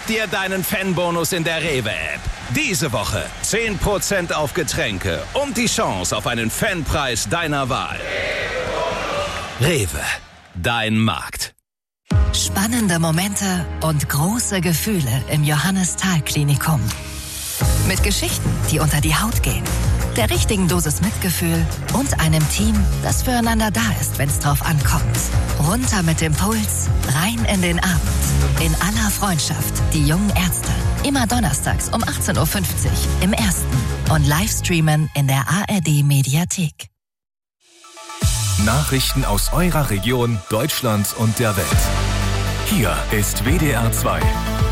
dir deinen Fanbonus in der Rewe-App. Diese Woche 10% auf Getränke und die Chance auf einen Fanpreis deiner Wahl. Rewe, dein Markt. Spannende Momente und große Gefühle im Johannes-Thal-Klinikum. Mit Geschichten, die unter die Haut gehen, der richtigen Dosis Mitgefühl und einem Team, das füreinander da ist, wenn es drauf ankommt. Runter mit dem Puls, rein in den Abend. In aller Freundschaft, die jungen Ärzte. Immer donnerstags um 18.50 Uhr im Ersten und Livestreamen in der ARD-Mediathek. Nachrichten aus eurer Region, Deutschland und der Welt. Hier ist WDR 2.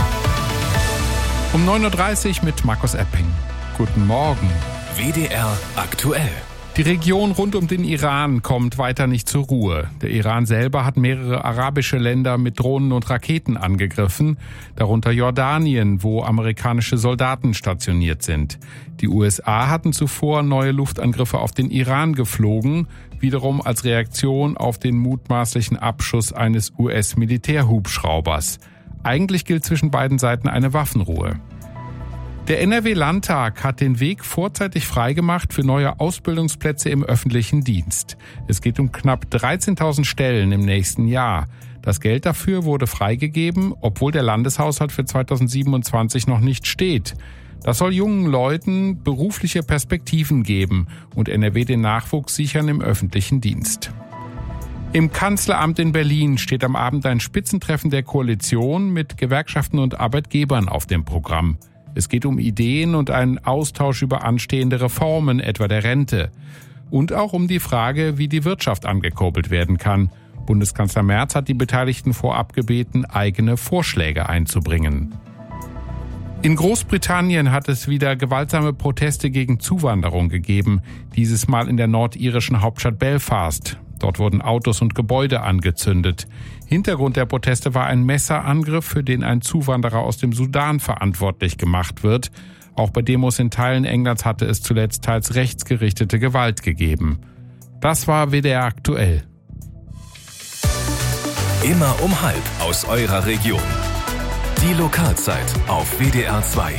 Um 9.30 Uhr mit Markus Epping. Guten Morgen. WDR aktuell. Die Region rund um den Iran kommt weiter nicht zur Ruhe. Der Iran selber hat mehrere arabische Länder mit Drohnen und Raketen angegriffen, darunter Jordanien, wo amerikanische Soldaten stationiert sind. Die USA hatten zuvor neue Luftangriffe auf den Iran geflogen, wiederum als Reaktion auf den mutmaßlichen Abschuss eines US-Militärhubschraubers. Eigentlich gilt zwischen beiden Seiten eine Waffenruhe. Der NRW-Landtag hat den Weg vorzeitig freigemacht für neue Ausbildungsplätze im öffentlichen Dienst. Es geht um knapp 13.000 Stellen im nächsten Jahr. Das Geld dafür wurde freigegeben, obwohl der Landeshaushalt für 2027 noch nicht steht. Das soll jungen Leuten berufliche Perspektiven geben und NRW den Nachwuchs sichern im öffentlichen Dienst. Im Kanzleramt in Berlin steht am Abend ein Spitzentreffen der Koalition mit Gewerkschaften und Arbeitgebern auf dem Programm. Es geht um Ideen und einen Austausch über anstehende Reformen, etwa der Rente. Und auch um die Frage, wie die Wirtschaft angekurbelt werden kann. Bundeskanzler Merz hat die Beteiligten vorab gebeten, eigene Vorschläge einzubringen. In Großbritannien hat es wieder gewaltsame Proteste gegen Zuwanderung gegeben, dieses Mal in der nordirischen Hauptstadt Belfast. Dort wurden Autos und Gebäude angezündet. Hintergrund der Proteste war ein Messerangriff, für den ein Zuwanderer aus dem Sudan verantwortlich gemacht wird. Auch bei Demos in Teilen Englands hatte es zuletzt teils rechtsgerichtete Gewalt gegeben. Das war WDR aktuell. Immer um 12:30 aus eurer Region. Die Lokalzeit auf WDR 2.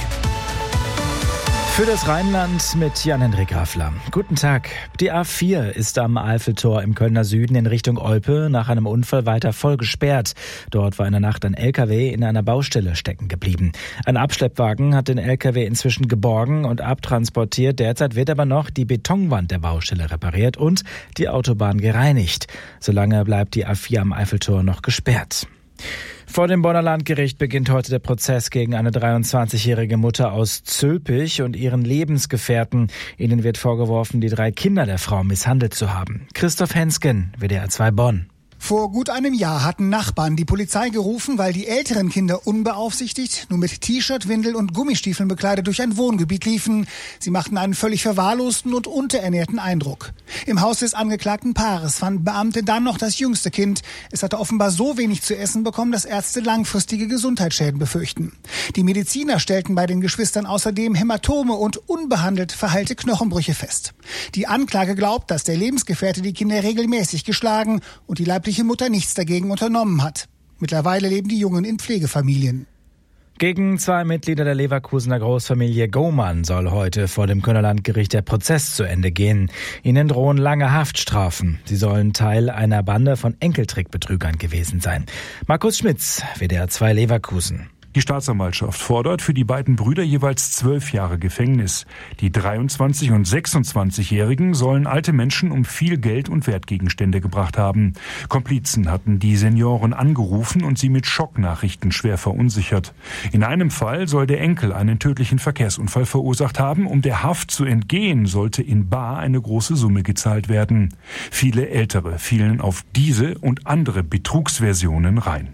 Für das Rheinland mit Jan-Hendrik Raffler. Guten Tag. Die A4 ist am Eiffeltor im Kölner Süden in Richtung Olpe nach einem Unfall weiter voll gesperrt. Dort war in der Nacht ein LKW in einer Baustelle stecken geblieben. Ein Abschleppwagen hat den LKW inzwischen geborgen und abtransportiert. Derzeit wird aber noch die Betonwand der Baustelle repariert und die Autobahn gereinigt. Solange bleibt die A4 am Eiffeltor noch gesperrt. Vor dem Bonner Landgericht beginnt heute der Prozess gegen eine 23-jährige Mutter aus Zülpich und ihren Lebensgefährten. Ihnen wird vorgeworfen, die 3 Kinder der Frau misshandelt zu haben. Christoph Hensken, WDR 2 Bonn. Vor gut einem Jahr hatten Nachbarn die Polizei gerufen, weil die älteren Kinder unbeaufsichtigt, nur mit T-Shirt, Windel und Gummistiefeln bekleidet durch ein Wohngebiet liefen. Sie machten einen völlig verwahrlosten und unterernährten Eindruck. Im Haus des angeklagten Paares fanden Beamte dann noch das jüngste Kind. Es hatte offenbar so wenig zu essen bekommen, dass Ärzte langfristige Gesundheitsschäden befürchten. Die Mediziner stellten bei den Geschwistern außerdem Hämatome und unbehandelt verheilte Knochenbrüche fest. Die Anklage glaubt, dass der Lebensgefährte die Kinder regelmäßig geschlagen und die leibliche Mutter nichts dagegen unternommen hat. Mittlerweile leben die Jungen in Pflegefamilien. Gegen 2 Mitglieder der Leverkusener Großfamilie Gohmann soll heute vor dem Kölner Landgericht der Prozess zu Ende gehen. Ihnen drohen lange Haftstrafen. Sie sollen Teil einer Bande von Enkeltrickbetrügern gewesen sein. Markus Schmitz, WDR 2 Leverkusen. Die Staatsanwaltschaft fordert für die beiden Brüder jeweils 12 Jahre Gefängnis. Die 23- und 26-Jährigen sollen alte Menschen um viel Geld und Wertgegenstände gebracht haben. Komplizen hatten die Senioren angerufen und sie mit Schocknachrichten schwer verunsichert. In einem Fall soll der Enkel einen tödlichen Verkehrsunfall verursacht haben. Um der Haft zu entgehen, sollte in bar eine große Summe gezahlt werden. Viele Ältere fielen auf diese und andere Betrugsversionen rein.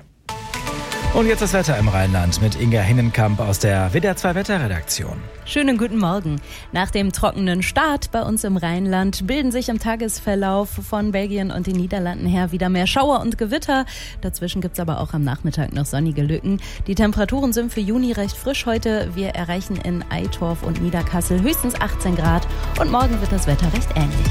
Und jetzt das Wetter im Rheinland mit Inga Hinnenkamp aus der WDR 2 Wetterredaktion. Schönen guten Morgen. Nach dem trockenen Start bei uns im Rheinland bilden sich im Tagesverlauf von Belgien und den Niederlanden her wieder mehr Schauer und Gewitter. Dazwischen gibt's aber auch am Nachmittag noch sonnige Lücken. Die Temperaturen sind für Juni recht frisch heute. Wir erreichen in Eitorf und Niederkassel höchstens 18 Grad und morgen wird das Wetter recht ähnlich.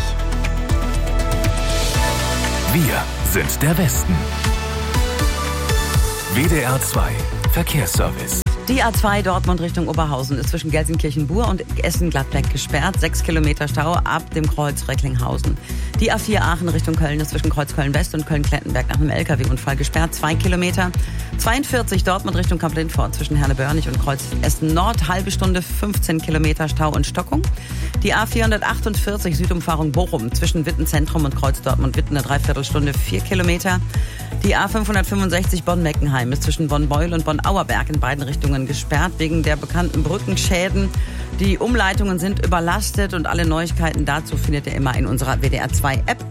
Wir sind der Westen. WDR 2 Verkehrsservice. Die A2 Dortmund Richtung Oberhausen ist zwischen Gelsenkirchen-Bur und Essen-Gladbeck gesperrt. 6 Kilometer Stau ab dem Kreuz Recklinghausen. Die A4 Aachen Richtung Köln ist zwischen Kreuz Köln-West und Köln-Klettenberg nach einem LKW-Unfall gesperrt. 2 Kilometer. 42 Dortmund Richtung Kamp-Lindfort zwischen Herne-Börnig und Kreuz Essen-Nord. Halbe Stunde, 15 Kilometer Stau und Stockung. Die A448 Südumfahrung Bochum zwischen Witten-Zentrum und Kreuz Dortmund-Witten eine Dreiviertelstunde, 4 Kilometer. Die A565 Bonn-Meckenheim ist zwischen Bonn-Beul und Bonn-Auerberg in beiden Richtungen gesperrt wegen der bekannten Brückenschäden. Die Umleitungen sind überlastet und alle Neuigkeiten dazu findet ihr immer in unserer WDR 2 App.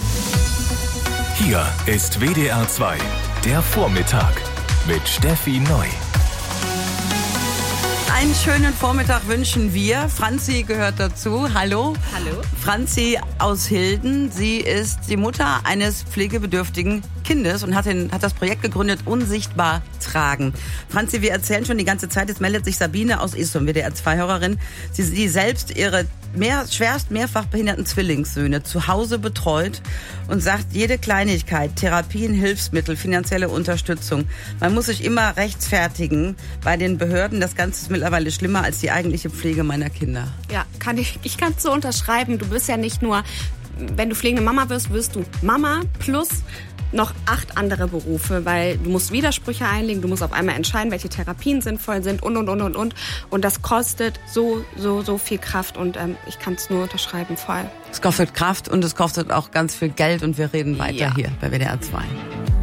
Hier ist WDR 2, der Vormittag mit Steffi Neu. Einen schönen Vormittag wünschen wir. Franzi gehört dazu. Hallo. Hallo. Franzi aus Hilden. Sie ist die Mutter eines pflegebedürftigen Kindes und hat das Projekt gegründet, Unsichtbar tragen. Franzi, wir erzählen schon die ganze Zeit, jetzt meldet sich Sabine aus Isum, WDR-2-Hörerin. Sie selbst ihre schwerst mehrfach behinderten Zwillingssöhne zu Hause betreut und sagt, jede Kleinigkeit, Therapien, Hilfsmittel, finanzielle Unterstützung, man muss sich immer rechtfertigen bei den Behörden. Das Ganze ist mittlerweile schlimmer als die eigentliche Pflege meiner Kinder. Ja, ich kann es so unterschreiben. Du bist ja nicht nur, wenn du pflegende Mama wirst, wirst du Mama plus noch 8 andere Berufe, weil du musst Widersprüche einlegen, du musst auf einmal entscheiden, welche Therapien sinnvoll sind und. Und das kostet so viel Kraft und ich kann es nur unterschreiben, voll. Es kostet Kraft und es kostet auch ganz viel Geld und wir reden weiter hier bei WDR 2.